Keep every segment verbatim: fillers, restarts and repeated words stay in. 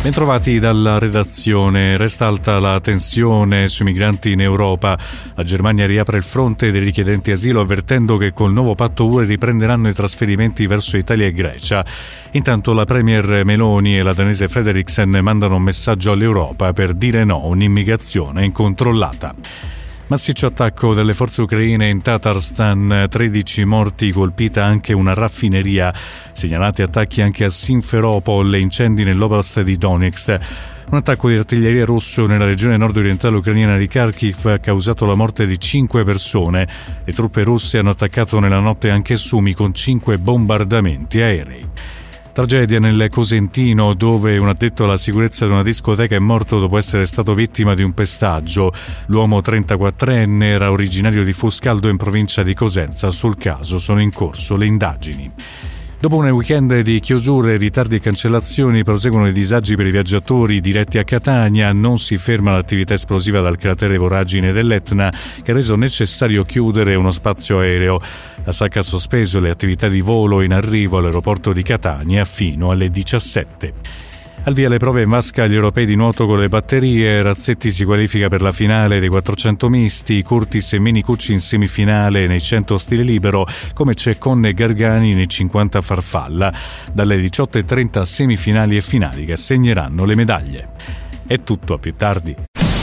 Bentrovati dalla redazione. Resta alta la tensione sui migranti in Europa. La Germania riapre il fronte dei richiedenti asilo avvertendo che col nuovo patto U E riprenderanno i trasferimenti verso Italia e Grecia. Intanto la premier Meloni e la danese Frederiksen mandano un messaggio all'Europa per dire no a un'immigrazione incontrollata. Massiccio attacco delle forze ucraine in Tatarstan, tredici morti, colpita anche una raffineria, segnalati attacchi anche a Simferopol e incendi nell'oblast di Donetsk. Un attacco di artiglieria russo nella regione nord-orientale ucraina di Kharkiv ha causato la morte di cinque persone. Le truppe russe hanno attaccato nella notte anche Sumi con cinque bombardamenti aerei. Tragedia nel Cosentino, dove un addetto alla sicurezza di una discoteca è morto dopo essere stato vittima di un pestaggio. L'uomo trentaquattrenne era originario di Fuscaldo in provincia di Cosenza. Sul caso sono in corso le indagini. Dopo un weekend di chiusure, ritardi e cancellazioni, proseguono i disagi per i viaggiatori diretti a Catania. Non si ferma l'attività esplosiva dal cratere voragine dell'Etna, che ha reso necessario chiudere uno spazio aereo. La S A C ha sospeso le attività di volo in arrivo all'aeroporto di Catania fino alle diciassette. Al via le prove in vasca agli europei di nuoto con le batterie. Razzetti si qualifica per la finale dei quattrocento misti, Curtis e Menicucci in semifinale nei cento stile libero, come c'è Conne e Gargani nei cinquanta farfalla. Dalle diciotto e trenta semifinali e finali che assegneranno le medaglie. È tutto, a più tardi.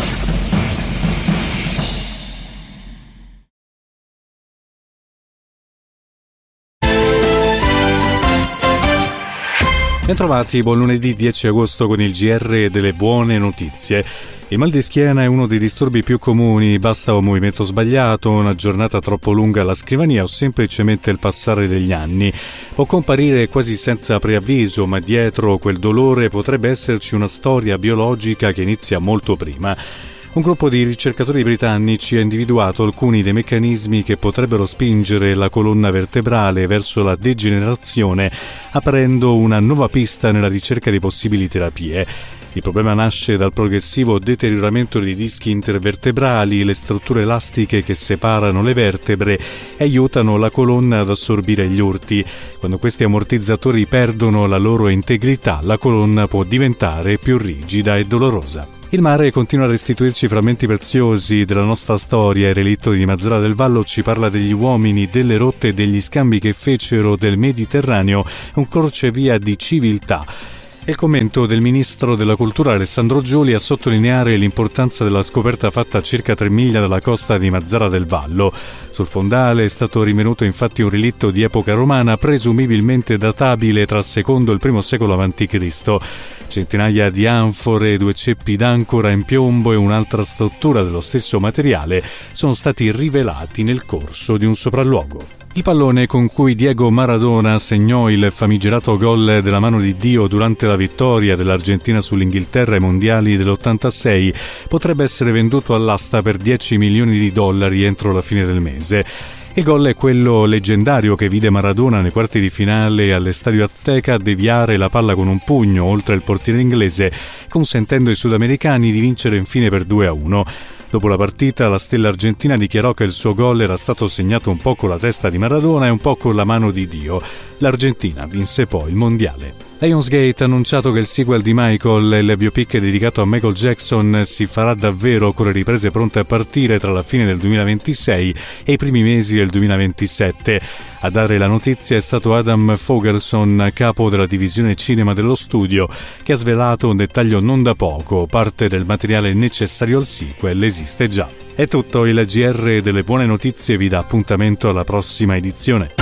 Bentrovati, buon lunedì dieci agosto con il G R delle buone notizie. Il mal di schiena è uno dei disturbi più comuni, basta un movimento sbagliato, una giornata troppo lunga alla scrivania o semplicemente il passare degli anni. Può comparire quasi senza preavviso, ma dietro quel dolore potrebbe esserci una storia biologica che inizia molto prima. Un gruppo di ricercatori britannici ha individuato alcuni dei meccanismi che potrebbero spingere la colonna vertebrale verso la degenerazione, aprendo una nuova pista nella ricerca di possibili terapie. Il problema nasce dal progressivo deterioramento dei dischi intervertebrali, le strutture elastiche che separano le vertebre e aiutano la colonna ad assorbire gli urti. Quando questi ammortizzatori perdono la loro integrità, la colonna può diventare più rigida e dolorosa. Il mare continua a restituirci frammenti preziosi della nostra storia. Il relitto di Mazara del Vallo ci parla degli uomini, delle rotte e degli scambi che fecero del Mediterraneo un crocevia di civiltà. E il commento del ministro della cultura Alessandro Giuli a sottolineare l'importanza della scoperta fatta a circa tre miglia dalla costa di Mazara del Vallo. Sul fondale è stato rinvenuto infatti un relitto di epoca romana presumibilmente databile tra il secondo e il primo secolo avanti Cristo. Centinaia di anfore, due ceppi d'ancora in piombo e un'altra struttura dello stesso materiale sono stati rivelati nel corso di un sopralluogo. Il pallone con cui Diego Maradona segnò il famigerato gol della mano di Dio durante la vittoria dell'Argentina sull'Inghilterra ai mondiali dell'ottantasei potrebbe essere venduto all'asta per dieci milioni di dollari entro la fine del mese. Il gol è quello leggendario che vide Maradona nei quarti di finale all'Estadio Azteca deviare la palla con un pugno oltre il portiere inglese, consentendo ai sudamericani di vincere infine per due a uno. Dopo la partita, la stella argentina dichiarò che il suo gol era stato segnato un po' con la testa di Maradona e un po' con la mano di Dio. L'Argentina vinse poi il mondiale. Lionsgate ha annunciato che il sequel di Michael, il biopic dedicato a Michael Jackson, si farà davvero con le riprese pronte a partire tra la fine del duemilaventisei e i primi mesi del duemilaventisette. A dare la notizia è stato Adam Fogelson, capo della divisione cinema dello studio, che ha svelato un dettaglio non da poco: parte del materiale necessario al sequel esiste già. È tutto, il G R delle buone notizie vi dà appuntamento alla prossima edizione.